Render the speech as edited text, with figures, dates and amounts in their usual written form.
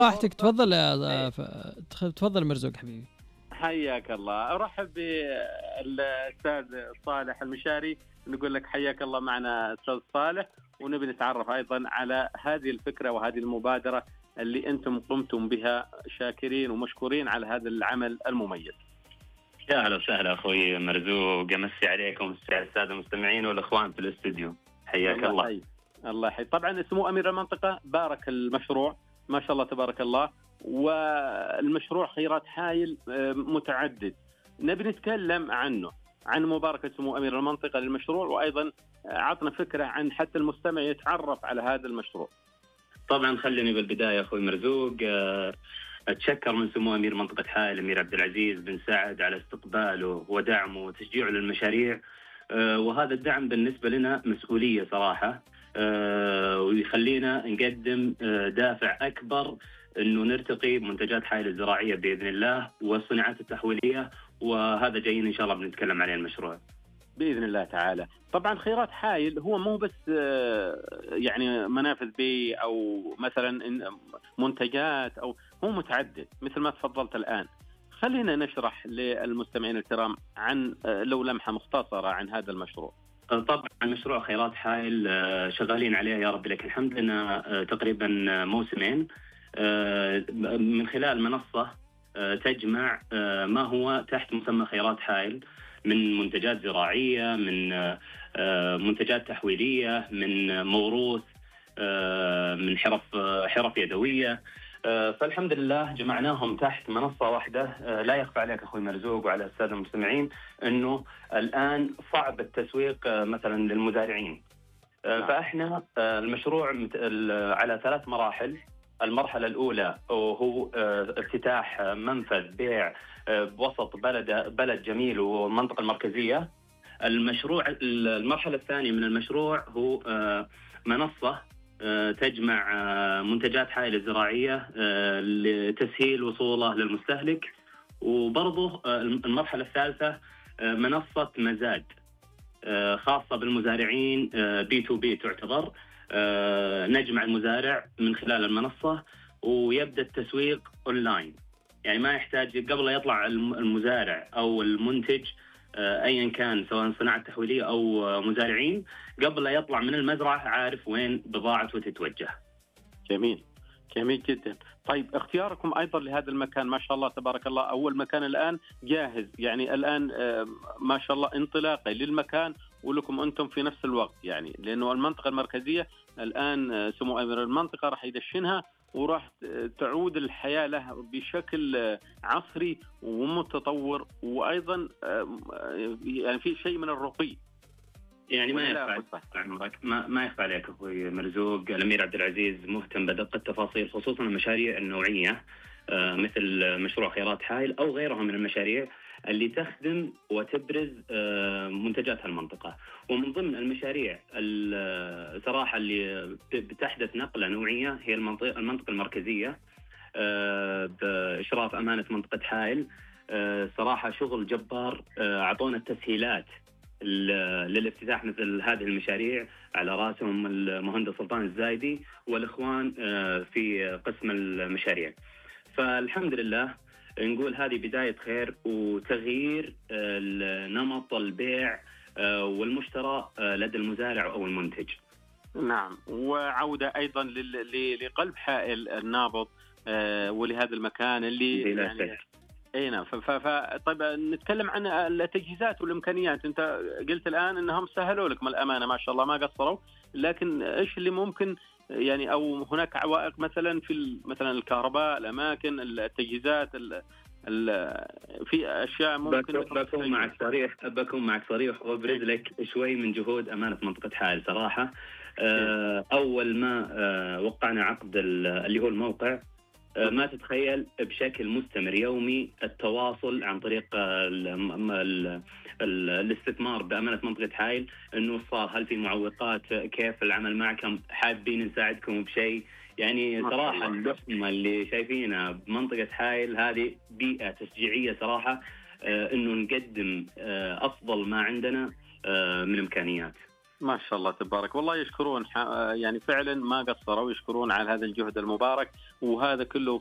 راحتك. تفضل يا تفضل مرزوق حبيبي. حياك الله. ارحب بالاستاذ صالح المشاري، نقول لك حياك الله معنا استاذ صالح، ونبي نتعرف ايضا على هذه الفكره وهذه المبادره اللي انتم قمتم بها، شاكرين ومشكورين على هذا العمل المميز. يا اهلا وسهلا اخوي مرزوق، امسي عليكم ومسي على الساده المستمعين والاخوان في الاستوديو، حياك الله. الله يحيي. طبعا سمو امير المنطقه بارك المشروع ما شاء الله تبارك الله، والمشروع خيرات حايل متعدد، نبي نتكلم عنه، عن مباركه سمو امير المنطقه للمشروع، وايضا عطنا فكره عن حتى المستمع يتعرف على هذا المشروع. طبعا خليني بالبدايه اخوي مرزوق اتشكر من سمو امير منطقه حائل الامير عبد العزيز بن سعد على استقباله ودعمه وتشجيعه للمشاريع، وهذا الدعم بالنسبه لنا مسؤوليه صراحه، ويخلينا نقدم دافع اكبر انه نرتقي بمنتجات حائل الزراعيه باذن الله والصناعات التحويليه، وهذا جايين ان شاء الله بنتكلم عليه المشروع باذن الله تعالى. طبعا خيرات حائل هو مو بس يعني منافذ بي او مثلا منتجات، او هو متعدد مثل ما تفضلت الان. خلينا نشرح للمستمعين الكرام عن لو لمحه مختصره عن هذا المشروع. طبعا مشروع خيرات حائل شغالين عليه يا رب لك الحمد لنا تقريبا موسمين، من خلال منصة تجمع ما هو تحت مسمى خيرات حائل من منتجات زراعية، من منتجات تحويلية، من موروث، من حرف يدوية. فالحمد لله جمعناهم تحت منصة واحدة. لا يخفى عليك أخوي مرزوق وعلى السادة المستمعين أنه الآن صعب التسويق مثلا للمزارعين، فإحنا المشروع على 3 مراحل. المرحلة الأولى هو افتتاح منفذ بيع بوسط بلد جميل والمنطقة المركزية. المرحلة الثانية من المشروع هو منصة تجمع منتجات حائل الزراعية لتسهيل وصوله للمستهلك. وبرضه المرحلة الثالثة منصة مزاد خاصة بالمزارعين، B2B تعتبر، نجمع المزارع من خلال المنصة ويبدأ التسويق أونلاين، يعني ما يحتاج قبل لا يطلع المزارع أو المنتج أيا كان سواء صناعة تحويلية أو مزارعين، قبل لا يطلع من المزرعة عارف وين بضاعته تتوجه. جميل جميل جدا. طيب اختياركم أيضا لهذا المكان ما شاء الله تبارك الله، أول مكان الآن جاهز، يعني الآن ما شاء الله انطلاقي للمكان ولكم أنتم في نفس الوقت، يعني لأنه المنطقة المركزية الآن سمو أمير المنطقة راح يدشنها وراح تعود الحياة له بشكل عصري ومتطور، وأيضا يعني في شيء من الرقي. يعني ما يخفى عليك أخوي مرزوق، الأمير عبد العزيز مهتم بدقة التفاصيل، خصوصا المشاريع النوعية مثل مشروع خيرات حائل أو غيرها من المشاريع اللي تخدم وتبرز منتجات المنطقة. ومن ضمن المشاريع صراحة اللي بتحدث نقلة نوعية هي المنطقة المركزية بإشراف أمانة منطقة حائل. صراحة شغل جبار، أعطونا التسهيلات للافتتاح مثل هذه المشاريع، على راسهم المهندس سلطان الزايدي والإخوان في قسم المشاريع. فالحمد لله نقول هذه بداية خير وتغيير نمط البيع والمشترى لدى المزارع أو المنتج. نعم، وعودة أيضا لقلب حائل النابض ولهذا المكان اللي يعني اي نعم. طيب نتكلم عن التجهيزات والامكانيات. انت قلت الان انهم سهلوا لكم الامانه ما شاء الله ما قصروا، لكن ايش اللي ممكن يعني او هناك عوائق مثلا في مثلا الكهرباء، الاماكن، التجهيزات، في اشياء ممكن بكون معك صريح وابرز لك شوي من جهود امانه منطقه حائل صراحه. اول ما وقعنا عقد اللي هو الموقع، ما تتخيل بشكل مستمر يومي التواصل عن طريق الاستثمار بأمانة منطقة حائل، انه صار هل في معوقات، كيف العمل معكم، حابين نساعدكم بشيء. يعني صراحة اللحمة اللي شايفينها بمنطقة حائل هذه بيئة تشجيعية صراحة، انه نقدم افضل ما عندنا من امكانيات. ما شاء الله تبارك والله، يشكرون يعني فعلا ما قصروا، يشكرون على هذا الجهد المبارك، وهذا كله